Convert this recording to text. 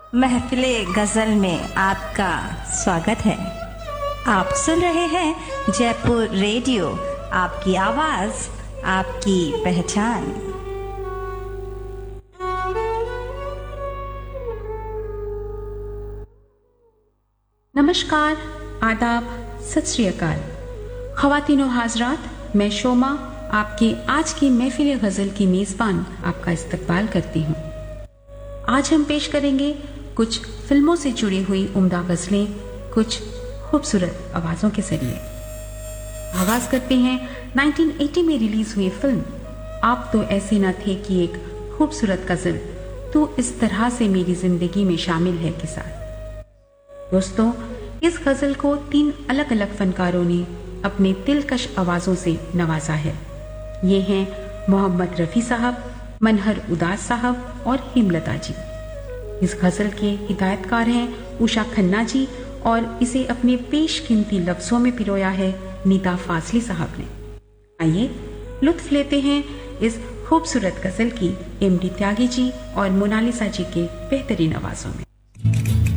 महफिले गजल में आपका स्वागत है। आप सुन रहे हैं जयपुर रेडियो, आपकी आवाज आपकी पहचान। नमस्कार, आदाब, सत श्री अकाल। ख़वातीनो हाज़रात, मैं शोमा आपकी आज की महफिल गज़ल की मेज़बान आपका इस्तकबाल करती हूँ। आज हम पेश करेंगे कुछ फिल्मों से जुड़ी हुई उम्दा गज़लें कुछ खूबसूरत आवाज़ों के जरिए। आगाज़ करते हैं 1980 में रिलीज हुई फिल्म आप तो ऐसे न थे की एक खूबसूरत गज़ल तू इस तरह से मेरी जिंदगी में शामिल है के साथ। दोस्तों, इस गज़ल को 3 अलग अलग फनकारों ने अपने दिलकश आवाज़ों से नवाजा है। ये हैं मोहम्मद रफ़ी साहब, मनहर उदास साहब और हेमलता जी। इस गज़ल के हिदायतकार हैं उषा खन्ना जी और इसे अपने पेशकीमती लफ्ज़ों में पिरोया है नीता फाजली साहब ने। आइए लुत्फ़ लेते हैं इस खूबसूरत गज़ल की एमडी त्यागी जी और मोनालिसा जी के बेहतरीन आवाज़ों में।